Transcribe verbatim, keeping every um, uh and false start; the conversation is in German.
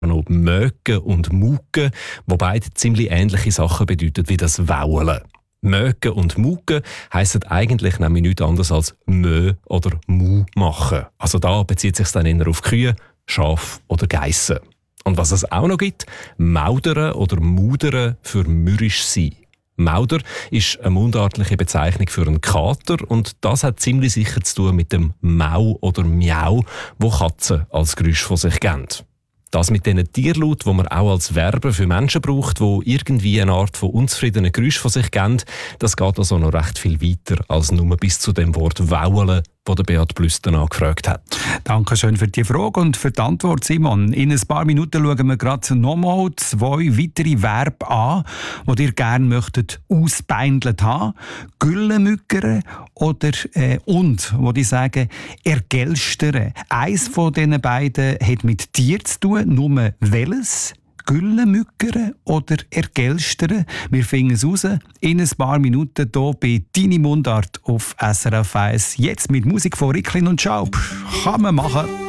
noch Mögen und Mugen, die beide ziemlich ähnliche Sachen bedeuten wie das Waulen. Mögen und Mugen heissen eigentlich nämlich nichts anderes als Mö oder Mu machen. Also da bezieht sich dann eher auf Kühe, Schafe oder Geissen. Und was es auch noch gibt, Maudern oder Mudern für mürrisch sein. Mauder ist eine mundartliche Bezeichnung für einen Kater und das hat ziemlich sicher zu tun mit dem Mau oder Miau, wo Katzen als Geräusch von sich geben. Das mit diesen Tierlauten, die man auch als Verben für Menschen braucht, die irgendwie eine Art von unzufriedenen Geräusch von sich geben, das geht also noch recht viel weiter als nur bis zu dem Wort «Waulen», das der Beat Blüsten angefragt hat. Danke schön für die Frage und für die Antwort, Simon. In ein paar Minuten schauen wir gerade nochmal zwei weitere Verben an, die ihr gerne möchtet ausbeindelt haben. Güllemückere oder äh, und, wo die sagen, ergelstern. Eins von diesen beiden hat mit Tier zu tun, nur welches? Güllemückere oder ergelstern? Wir finden es raus in ein paar Minuten hier bei «Deine Mundart» auf S R F eins. Jetzt mit Musik von Ricklin und Schaub. Kann man machen.